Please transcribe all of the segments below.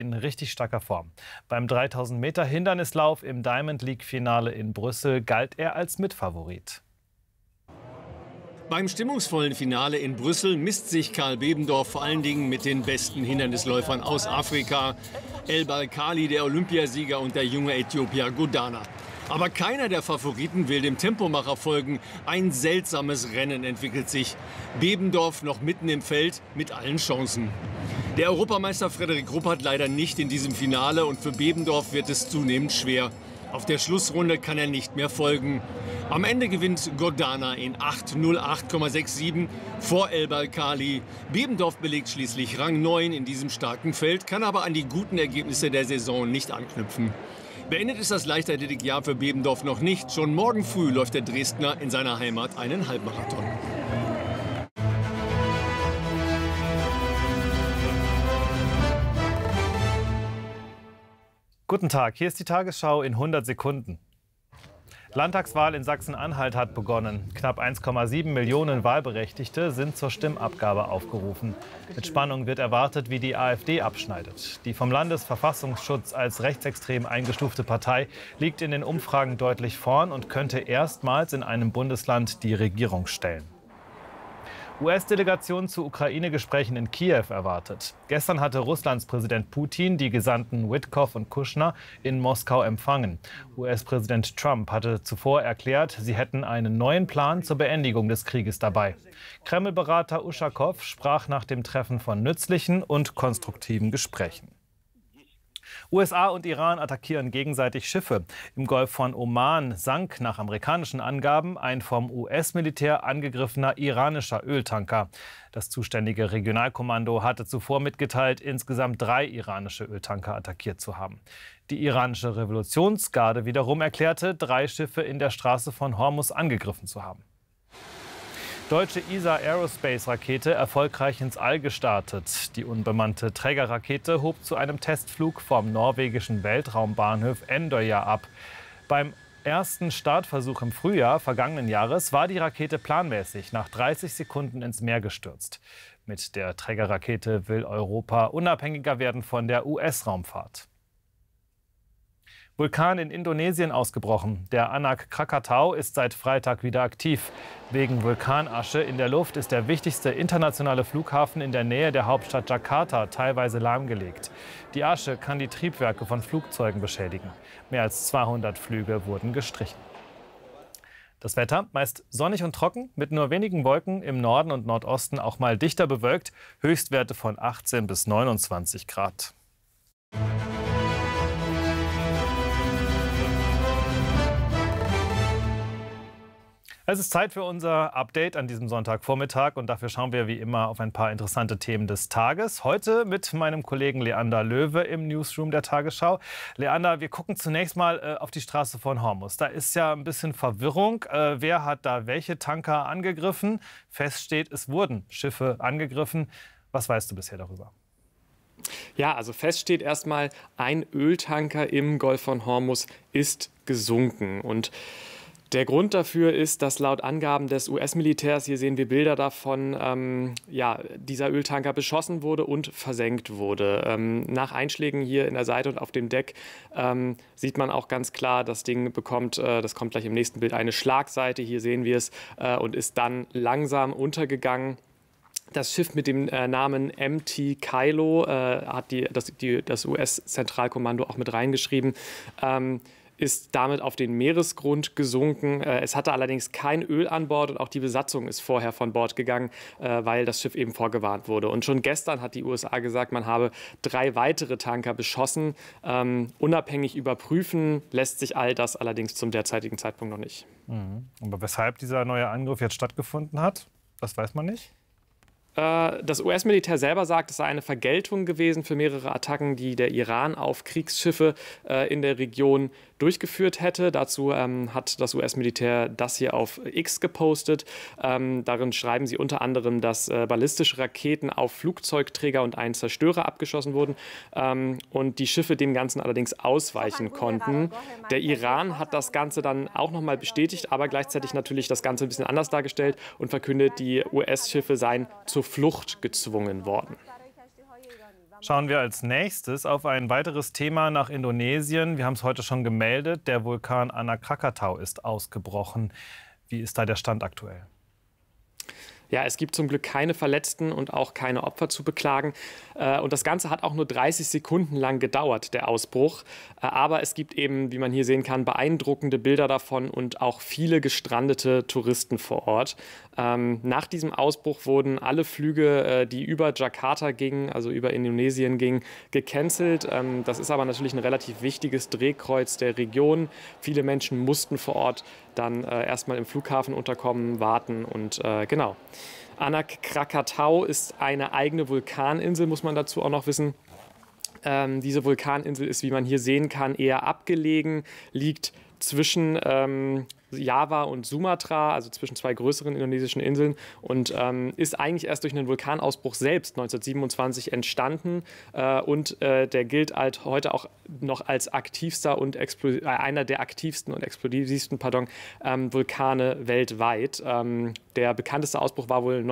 in richtig starker Form. Beim 3000 Meter Hindernislauf im Diamond League Finale in Brüssel galt er als Mitfavorit. Beim stimmungsvollen Finale in Brüssel misst sich Karl Bebendorf vor allen Dingen mit den besten Hindernisläufern aus Afrika. El Balkali, der Olympiasieger, und der junge Äthiopier Godana. Aber keiner der Favoriten will dem Tempomacher folgen. Ein seltsames Rennen entwickelt sich. Bebendorf noch mitten im Feld mit allen Chancen. Der Europameister Frederik Ruppert leider nicht in diesem Finale und für Bebendorf wird es zunehmend schwer. Auf der Schlussrunde kann er nicht mehr folgen. Am Ende gewinnt Godana in 8:08,67 vor El Balkali. Bebendorf belegt schließlich Rang 9 in diesem starken Feld, kann aber an die guten Ergebnisse der Saison nicht anknüpfen. Beendet ist das Leichtathletikjahr für Bebendorf noch nicht. Schon morgen früh läuft der Dresdner in seiner Heimat einen Halbmarathon. Guten Tag, hier ist die Tagesschau in 100 Sekunden. Landtagswahl in Sachsen-Anhalt hat begonnen. Knapp 1,7 Millionen Wahlberechtigte sind zur Stimmabgabe aufgerufen. Mit Spannung wird erwartet, wie die AfD abschneidet. Die vom Landesverfassungsschutz als rechtsextrem eingestufte Partei liegt in den Umfragen deutlich vorn und könnte erstmals in einem Bundesland die Regierung stellen. US-Delegation zu Ukraine-Gesprächen in Kiew erwartet. Gestern hatte Russlands Präsident Putin die Gesandten Witkow und Kushner in Moskau empfangen. US-Präsident Trump hatte zuvor erklärt, sie hätten einen neuen Plan zur Beendigung des Krieges dabei. Kreml-Berater Uschakow sprach nach dem Treffen von nützlichen und konstruktiven Gesprächen. USA und Iran attackieren gegenseitig Schiffe. Im Golf von Oman sank nach amerikanischen Angaben ein vom US-Militär angegriffener iranischer Öltanker. Das zuständige Regionalkommando hatte zuvor mitgeteilt, insgesamt 3 iranische Öltanker attackiert zu haben. Die iranische Revolutionsgarde wiederum erklärte, 3 Schiffe in der Straße von Hormuz angegriffen zu haben. Deutsche ESA Aerospace Rakete erfolgreich ins All gestartet. Die unbemannte Trägerrakete hob zu einem Testflug vom norwegischen Weltraumbahnhof Andøya ab. Beim ersten Startversuch im Frühjahr vergangenen Jahres war die Rakete planmäßig nach 30 Sekunden ins Meer gestürzt. Mit der Trägerrakete will Europa unabhängiger werden von der US-Raumfahrt. Vulkan in Indonesien ausgebrochen. Der Anak Krakatau ist seit Freitag wieder aktiv. Wegen Vulkanasche in der Luft ist der wichtigste internationale Flughafen in der Nähe der Hauptstadt Jakarta teilweise lahmgelegt. Die Asche kann die Triebwerke von Flugzeugen beschädigen. Mehr als 200 Flüge wurden gestrichen. Das Wetter meist sonnig und trocken, mit nur wenigen Wolken, im Norden und Nordosten auch mal dichter bewölkt. Höchstwerte von 18 bis 29 Grad. Es ist Zeit für unser Update an diesem Sonntagvormittag und dafür schauen wir wie immer auf ein paar interessante Themen des Tages. Heute mit meinem Kollegen Leander Löwe im Newsroom der Tagesschau. Leander, wir gucken zunächst mal auf die Straße von Hormuz. Da ist ja ein bisschen Verwirrung. Wer hat da welche Tanker angegriffen? Fest steht, es wurden Schiffe angegriffen. Was weißt du bisher darüber? Ja, also fest steht erstmal, ein Öltanker im Golf von Hormuz ist gesunken. Und der Grund dafür ist, dass laut Angaben des US-Militärs, hier sehen wir Bilder davon, dieser Öltanker beschossen wurde und versenkt wurde. Nach Einschlägen hier in der Seite und auf dem Deck sieht man auch ganz klar, das Ding bekommt, das kommt gleich im nächsten Bild, eine Schlagseite, hier sehen wir es, und ist dann langsam untergegangen. Das Schiff mit dem Namen MT Kylo hat das US-Zentralkommando auch mit reingeschrieben, ist damit auf den Meeresgrund gesunken. Es hatte allerdings kein Öl an Bord und auch die Besatzung ist vorher von Bord gegangen, weil das Schiff eben vorgewarnt wurde. Und schon gestern hat die USA gesagt, man habe 3 weitere Tanker beschossen. Unabhängig überprüfen lässt sich all das allerdings zum derzeitigen Zeitpunkt noch nicht. Aber weshalb dieser neue Angriff jetzt stattgefunden hat, das weiß man nicht. Das US-Militär selber sagt, es sei eine Vergeltung gewesen für mehrere Attacken, die der Iran auf Kriegsschiffe in der Region durchgeführt hätte. Dazu hat das US-Militär das hier auf X gepostet. Darin schreiben sie unter anderem, dass ballistische Raketen auf Flugzeugträger und einen Zerstörer abgeschossen wurden und die Schiffe dem Ganzen allerdings ausweichen konnten. Der Iran hat das Ganze dann auch nochmal bestätigt, aber gleichzeitig natürlich das Ganze ein bisschen anders dargestellt und verkündet, die US-Schiffe seien zur Flucht gezwungen worden. Schauen wir als nächstes auf ein weiteres Thema nach Indonesien. Wir haben es heute schon gemeldet, der Vulkan Anak Krakatau ist ausgebrochen. Wie ist da der Stand aktuell? Ja, es gibt zum Glück keine Verletzten und auch keine Opfer zu beklagen. Und das Ganze hat auch nur 30 Sekunden lang gedauert, der Ausbruch. Aber es gibt eben, wie man hier sehen kann, beeindruckende Bilder davon und auch viele gestrandete Touristen vor Ort. Nach diesem Ausbruch wurden alle Flüge, die über Jakarta gingen, also über Indonesien gingen, gecancelt. Das ist aber natürlich ein relativ wichtiges Drehkreuz der Region. Viele Menschen mussten vor Ort dann erstmal im Flughafen unterkommen, warten und genau. Anak Krakatau ist eine eigene Vulkaninsel, muss man dazu auch noch wissen. Diese Vulkaninsel ist, wie man hier sehen kann, eher abgelegen, liegt zwischen Java und Sumatra, also zwischen zwei größeren indonesischen Inseln, und ist eigentlich erst durch einen Vulkanausbruch selbst 1927 entstanden der gilt halt heute auch noch als aktivster und einer der aktivsten und explosivsten Vulkane weltweit. Der bekannteste Ausbruch war wohl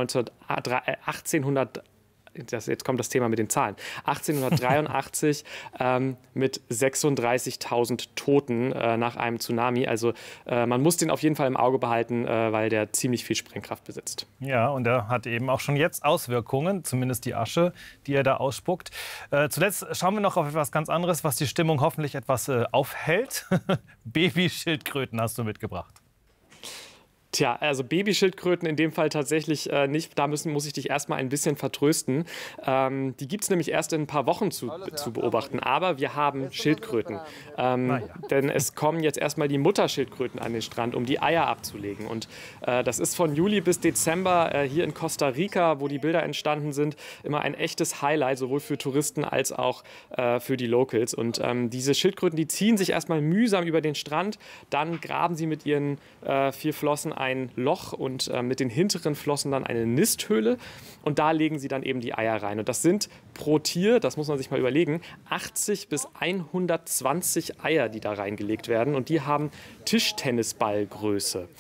1800. Jetzt kommt das Thema mit den Zahlen. 1883 mit 36.000 Toten nach einem Tsunami. Also man muss den auf jeden Fall im Auge behalten, weil der ziemlich viel Sprengkraft besitzt. Ja, und er hat eben auch schon jetzt Auswirkungen, zumindest die Asche, die er da ausspuckt. Zuletzt schauen wir noch auf etwas ganz anderes, was die Stimmung hoffentlich etwas aufhält. Babyschildkröten hast du mitgebracht. Tja, also Babyschildkröten in dem Fall tatsächlich nicht. Da muss ich dich erstmal ein bisschen vertrösten. Die gibt es nämlich erst in ein paar Wochen zu beobachten. Aber wir haben Schildkröten. Denn es kommen jetzt erstmal die Mutterschildkröten an den Strand, um die Eier abzulegen. Und das ist von Juli bis Dezember hier in Costa Rica, wo die Bilder entstanden sind, immer ein echtes Highlight, sowohl für Touristen als auch für die Locals. Und diese Schildkröten, die ziehen sich erstmal mühsam über den Strand. Dann graben sie mit ihren 4 Flossen ein Loch und mit den hinteren Flossen dann eine Nisthöhle, und da legen sie dann eben die Eier rein. Und das sind pro Tier, das muss man sich mal überlegen, 80 bis 120 Eier, die da reingelegt werden, und die haben Tischtennisballgröße.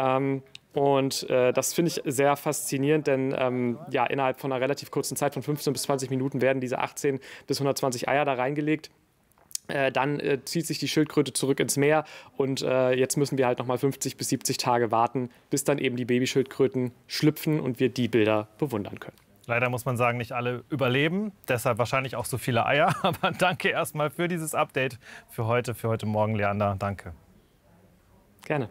Das finde ich sehr faszinierend, denn innerhalb von einer relativ kurzen Zeit von 15 bis 20 Minuten werden diese 18 bis 120 Eier da reingelegt. Dann zieht sich die Schildkröte zurück ins Meer, und jetzt müssen wir halt noch mal 50 bis 70 Tage warten, bis dann eben die Babyschildkröten schlüpfen und wir die Bilder bewundern können. Leider muss man sagen, nicht alle überleben, deshalb wahrscheinlich auch so viele Eier. Aber danke erstmal für dieses Update für heute Morgen, Leander. Danke. Gerne.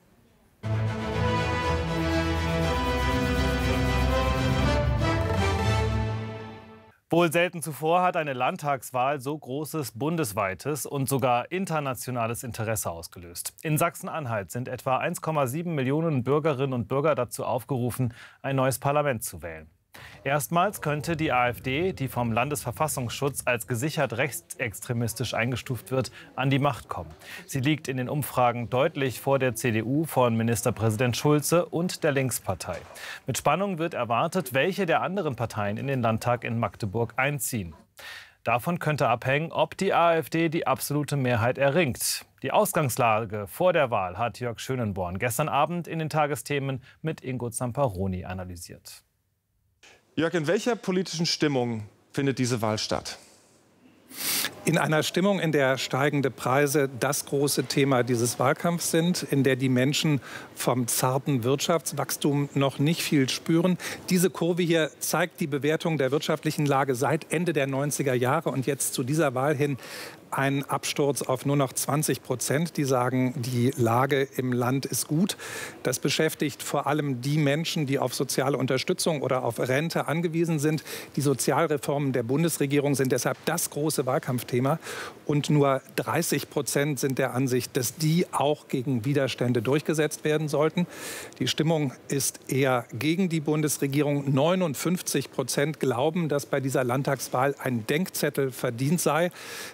Wohl selten zuvor hat eine Landtagswahl so großes bundesweites und sogar internationales Interesse ausgelöst. In Sachsen-Anhalt sind etwa 1,7 Millionen Bürgerinnen und Bürger dazu aufgerufen, ein neues Parlament zu wählen. Erstmals könnte die AfD, die vom Landesverfassungsschutz als gesichert rechtsextremistisch eingestuft wird, an die Macht kommen. Sie liegt in den Umfragen deutlich vor der CDU von Ministerpräsident Schulze und der Linkspartei. Mit Spannung wird erwartet, welche der anderen Parteien in den Landtag in Magdeburg einziehen. Davon könnte abhängen, ob die AfD die absolute Mehrheit erringt. Die Ausgangslage vor der Wahl hat Jörg Schönenborn gestern Abend in den Tagesthemen mit Ingo Zamparoni analysiert. Jörg, in welcher politischen Stimmung findet diese Wahl statt? In einer Stimmung, in der steigende Preise das große Thema dieses Wahlkampfs sind, in der die Menschen vom zarten Wirtschaftswachstum noch nicht viel spüren. Diese Kurve hier zeigt die Bewertung der wirtschaftlichen Lage seit Ende der 90er Jahre und jetzt zu dieser Wahl hin ein Absturz auf nur noch 20%. Die sagen, die Lage im Land ist gut. Das beschäftigt vor allem die Menschen, die auf soziale Unterstützung oder auf Rente angewiesen sind. Die Sozialreformen der Bundesregierung sind deshalb das große Wahlkampfthema. Und nur 30% sind der Ansicht, dass die auch gegen Widerstände durchgesetzt werden sollten. Die Stimmung ist eher gegen die Bundesregierung. 59% glauben, dass bei dieser Landtagswahl ein Denkzettel verdient sei. Das erklärt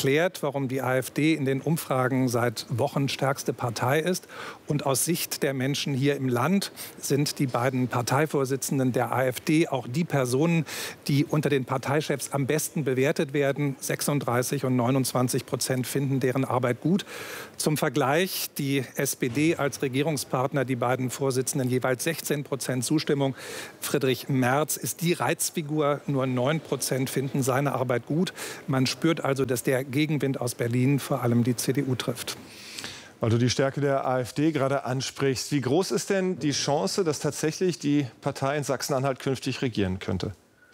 erklärt, warum die AfD in den Umfragen seit Wochen stärkste Partei ist. Und aus Sicht der Menschen hier im Land sind die beiden Parteivorsitzenden der AfD auch die Personen, die unter den Parteichefs am besten bewertet werden. 36 und 29% finden deren Arbeit gut. Zum Vergleich, die SPD als Regierungspartner, die beiden Vorsitzenden jeweils 16% Zustimmung. Friedrich Merz ist die Reizfigur, nur 9% finden seine Arbeit gut. Man spürt also, dass der Gegenwind aus Berlin vor allem die CDU trifft. Weil du die Stärke der AfD gerade ansprichst, wie groß ist denn die Chance, dass tatsächlich die Partei in Sachsen-Anhalt künftig regieren könnte?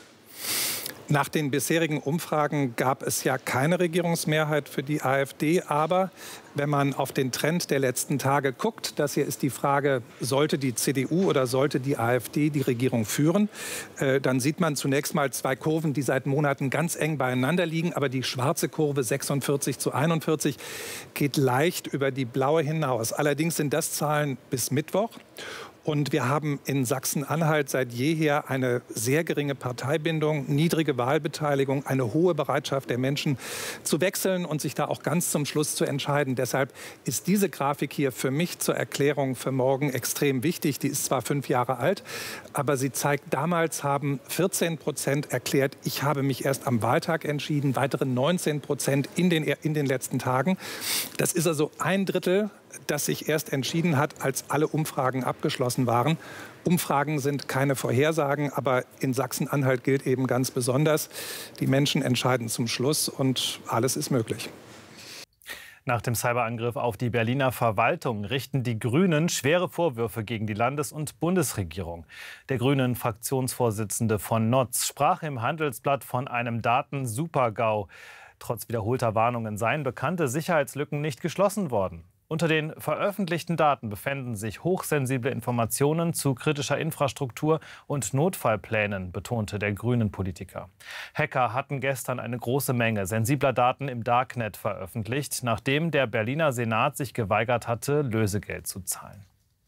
Nach den bisherigen Umfragen gab es ja keine Regierungsmehrheit für die AfD. Aber wenn man auf den Trend der letzten Tage guckt, das hier ist die Frage, sollte die CDU oder sollte die AfD die Regierung führen, dann sieht man zunächst mal zwei Kurven, die seit Monaten ganz eng beieinander liegen. Aber die schwarze Kurve 46:41 geht leicht über die blaue hinaus. Allerdings sind das Zahlen bis Mittwoch. Und wir haben in Sachsen-Anhalt seit jeher eine sehr geringe Parteibindung, niedrige Wahlbeteiligung, eine hohe Bereitschaft der Menschen zu wechseln und sich da auch ganz zum Schluss zu entscheiden. Deshalb ist diese Grafik hier für mich zur Erklärung für morgen extrem wichtig. Die ist zwar 5 Jahre alt, aber sie zeigt, damals haben 14% erklärt, ich habe mich erst am Wahltag entschieden, weitere 19% in den letzten Tagen. Das ist also 1/3, das sich erst entschieden hat, als alle Umfragen abgeschlossen waren. Umfragen sind keine Vorhersagen, aber in Sachsen-Anhalt gilt eben ganz besonders, die Menschen entscheiden zum Schluss und alles ist möglich. Nach dem Cyberangriff auf die Berliner Verwaltung richten die Grünen schwere Vorwürfe gegen die Landes- und Bundesregierung. Der Grünen-Fraktionsvorsitzende von Notz sprach im Handelsblatt von einem Daten-Super-GAU. Trotz wiederholter Warnungen seien bekannte Sicherheitslücken nicht geschlossen worden. Unter den veröffentlichten Daten befänden sich hochsensible Informationen zu kritischer Infrastruktur und Notfallplänen, betonte der Grünen-Politiker. Hacker hatten gestern eine große Menge sensibler Daten im Darknet veröffentlicht, nachdem der Berliner Senat sich geweigert hatte, Lösegeld zu zahlen.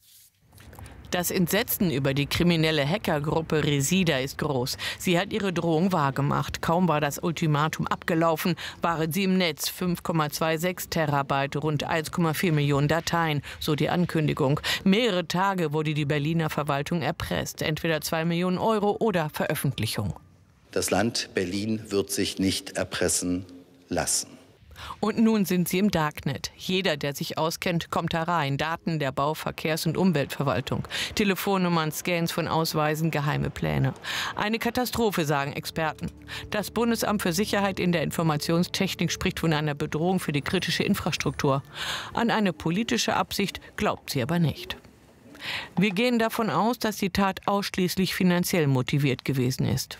Das Entsetzen über die kriminelle Hackergruppe Resida ist groß. Sie hat ihre Drohung wahrgemacht. Kaum war das Ultimatum abgelaufen, waren sie im Netz. 5,26 Terabyte, rund 1,4 Millionen Dateien, so die Ankündigung. Mehrere Tage wurde die Berliner Verwaltung erpresst. Entweder 2 Millionen Euro oder Veröffentlichung. Das Land Berlin wird sich nicht erpressen lassen. Und nun sind sie im Darknet. Jeder, der sich auskennt, kommt da rein. Daten der Bau-, Verkehrs- und Umweltverwaltung. Telefonnummern, Scans von Ausweisen, geheime Pläne. Eine Katastrophe, sagen Experten. Das Bundesamt für Sicherheit in der Informationstechnik spricht von einer Bedrohung für die kritische Infrastruktur. An eine politische Absicht glaubt sie aber nicht. Wir gehen davon aus, dass die Tat ausschließlich finanziell motiviert gewesen ist.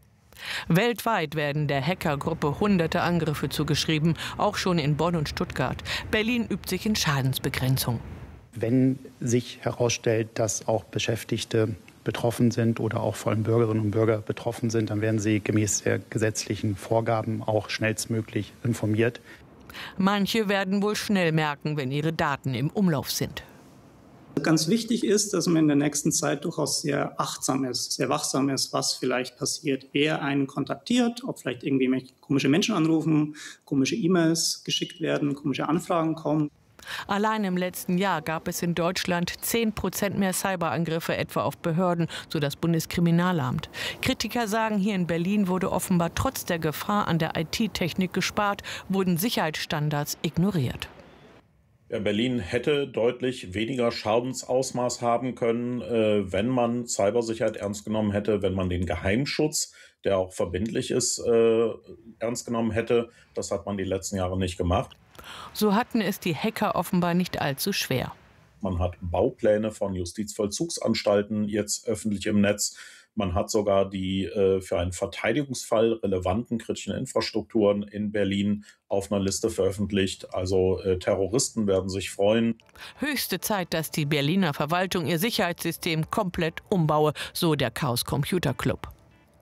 Weltweit werden der Hackergruppe hunderte Angriffe zugeschrieben, auch schon in Bonn und Stuttgart. Berlin übt sich in Schadensbegrenzung. Wenn sich herausstellt, dass auch Beschäftigte betroffen sind oder auch vor allem Bürgerinnen und Bürger betroffen sind, dann werden sie gemäß der gesetzlichen Vorgaben auch schnellstmöglich informiert. Manche werden wohl schnell merken, wenn ihre Daten im Umlauf sind. Ganz wichtig ist, dass man in der nächsten Zeit durchaus sehr achtsam ist, sehr wachsam ist, was vielleicht passiert. Wer einen kontaktiert, ob vielleicht irgendwie komische Menschen anrufen, komische E-Mails geschickt werden, komische Anfragen kommen. Allein im letzten Jahr gab es in Deutschland 10% mehr Cyberangriffe, etwa auf Behörden, so das Bundeskriminalamt. Kritiker sagen, hier in Berlin wurde offenbar trotz der Gefahr an der IT-Technik gespart, wurden Sicherheitsstandards ignoriert. Ja, Berlin hätte deutlich weniger Schadensausmaß haben können, wenn man Cybersicherheit ernst genommen hätte, wenn man den Geheimschutz, der auch verbindlich ist, ernst genommen hätte. Das hat man die letzten Jahre nicht gemacht. So hatten es die Hacker offenbar nicht allzu schwer. Man hat Baupläne von Justizvollzugsanstalten jetzt öffentlich im Netz. Man hat sogar die für einen Verteidigungsfall relevanten kritischen Infrastrukturen in Berlin auf einer Liste veröffentlicht. Also Terroristen werden sich freuen. Höchste Zeit, dass die Berliner Verwaltung ihr Sicherheitssystem komplett umbaue, so der Chaos Computer Club.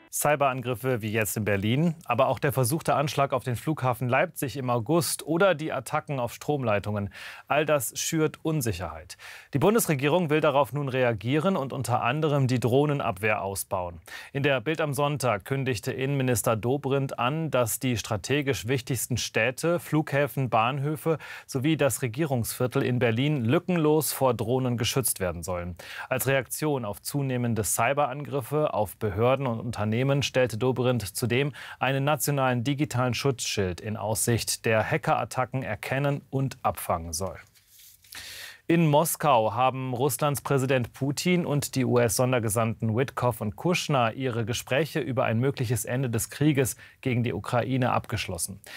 Cyberangriffe wie jetzt in Berlin, aber auch der versuchte Anschlag auf den Flughafen Leipzig im August oder die Attacken auf Stromleitungen. All das schürt Unsicherheit. Die Bundesregierung will darauf nun reagieren und unter anderem die Drohnenabwehr ausbauen. In der Bild am Sonntag kündigte Innenminister Dobrindt an, dass die strategisch wichtigsten Städte, Flughäfen, Bahnhöfe sowie das Regierungsviertel in Berlin lückenlos vor Drohnen geschützt werden sollen. Als Reaktion auf zunehmende Cyberangriffe auf Behörden und Unternehmen stellte Dobrindt zudem einen nationalen digitalen Schutzschild in Aussicht, der Hackerattacken erkennen und abfangen soll. In Moskau haben Russlands Präsident Putin und die US-Sondergesandten Witkoff und Kushner ihre Gespräche über ein mögliches Ende des Krieges gegen die Ukraine abgeschlossen.